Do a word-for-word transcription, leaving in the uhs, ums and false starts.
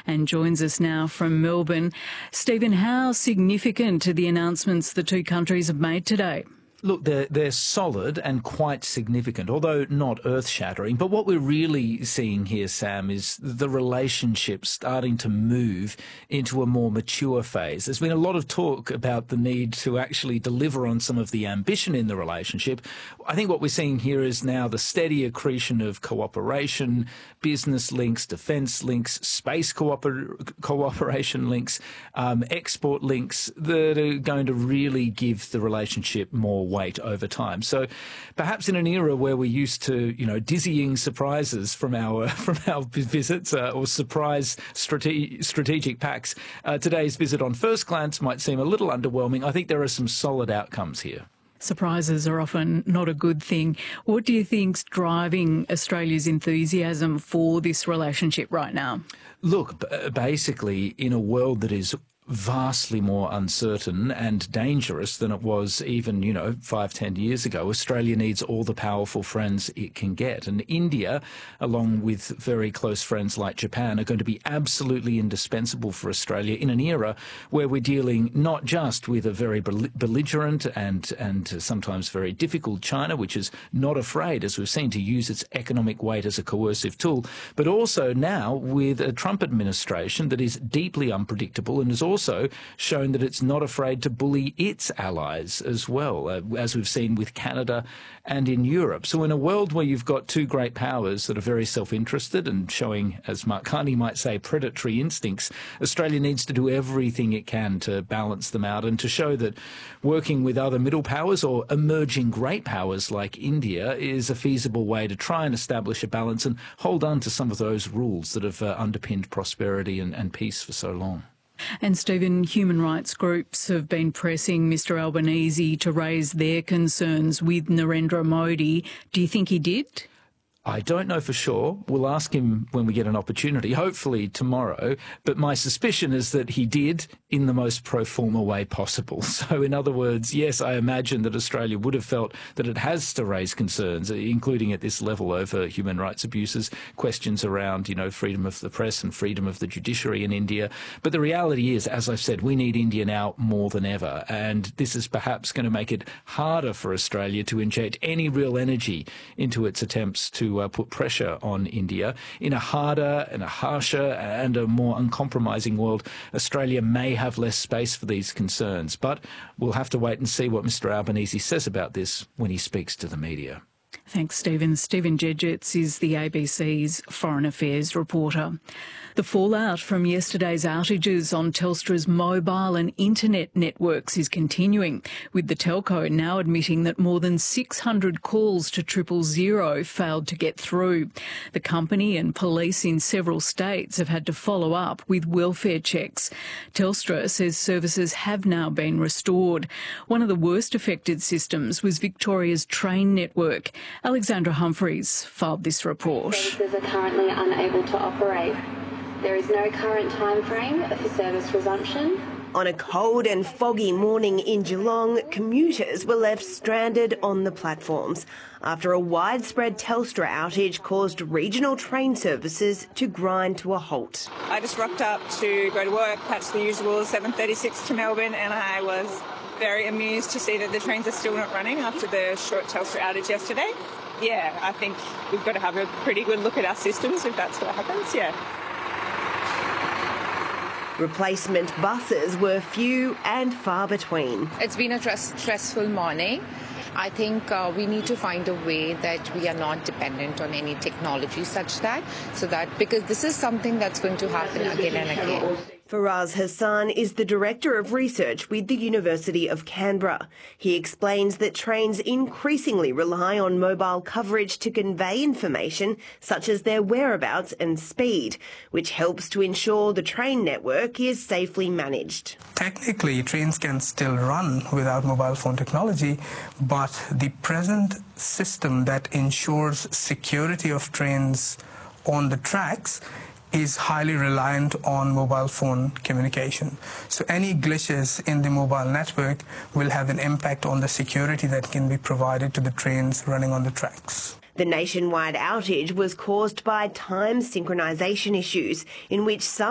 and joins us now from Melbourne. Stephen, how significant are the announcements the two countries have made today? Look, they're, they're solid and quite significant, although not earth-shattering. But what we're really seeing here, Sam, is the relationship starting to move into a more mature phase. There's been a lot of talk about the need to actually deliver on some of the ambition in the relationship. I think what we're seeing here is now the steady accretion of cooperation, business links, defence links, space cooper- cooperation links, um, export links that are going to really give the relationship more weight over time. So perhaps in an era where we're used to, you know, dizzying surprises from our from our visits uh, or surprise strate- strategic packs, uh, today's visit on first glance might seem a little underwhelming. I think there are some solid outcomes here. Surprises are often not a good thing. What do you think's driving Australia's enthusiasm for this relationship right now? Look, b- basically, in a world that is vastly more uncertain and dangerous than it was even, you know, five, ten years ago, Australia needs all the powerful friends it can get. And India, along with very close friends like Japan, are going to be absolutely indispensable for Australia in an era where we're dealing not just with a very belligerent and, and sometimes very difficult China, which is not afraid, as we've seen, to use its economic weight as a coercive tool, but also now with a Trump administration that is deeply unpredictable and is also also shown that it's not afraid to bully its allies as well, uh, as we've seen with Canada and in Europe. So in a world where you've got two great powers that are very self-interested and showing, as Mark Carney might say, predatory instincts, Australia needs to do everything it can to balance them out and to show that working with other middle powers or emerging great powers like India is a feasible way to try and establish a balance and hold on to some of those rules that have uh, underpinned prosperity and, and peace for so long. And Stephen, human rights groups have been pressing Mister Albanese to raise their concerns with Narendra Modi. Do you think he did? I don't know for sure. We'll ask him when we get an opportunity, hopefully tomorrow. But my suspicion is that he did in the most pro forma way possible. So in other words, yes, I imagine that Australia would have felt that it has to raise concerns, including at this level over human rights abuses, questions around, you know, freedom of the press and freedom of the judiciary in India. But the reality is, as I've said, we need India now more than ever. And this is perhaps going to make it harder for Australia to inject any real energy into its attempts to Uh, put pressure on India. In a harder and a harsher and a more uncompromising world, Australia may have less space for these concerns. But we'll have to wait and see what Mister Albanese says about this when he speaks to the media. Thanks, Stephen. Stephen Jedgetts is the A B C's Foreign Affairs reporter. The fallout from yesterday's outages on Telstra's mobile and internet networks is continuing, with the telco now admitting that more than six hundred calls to triple zero failed to get through. The company and police in several states have had to follow up with welfare checks. Telstra says services have now been restored. One of the worst affected systems was Victoria's train network. Alexandra Humphreys filed this report. Services are currently unable to operate. There is no current time frame for service resumption. On a cold and foggy morning in Geelong, commuters were left stranded on the platforms after a widespread Telstra outage caused regional train services to grind to a halt. I just rocked up to go to work, catch the usual seven thirty-six to Melbourne, and I was very amused to see that the trains are still not running after the short Telstra outage yesterday. Yeah, I think we've got to have a pretty good look at our systems if that's what happens, yeah. Replacement buses were few and far between. It's been a stress- stressful morning. I think uh, we need to find a way that we are not dependent on any technology such that, so that, because this is something that's going to happen again and again. Faraz Hassan is the Director of Research with the University of Canberra. He explains that trains increasingly rely on mobile coverage to convey information such as their whereabouts and speed, which helps to ensure the train network is safely managed. Technically, trains can still run without mobile phone technology, but the present system that ensures security of trains on the tracks is highly reliant on mobile phone communication. So any glitches in the mobile network will have an impact on the security that can be provided to the trains running on the tracks. The nationwide outage was caused by time synchronization issues in which some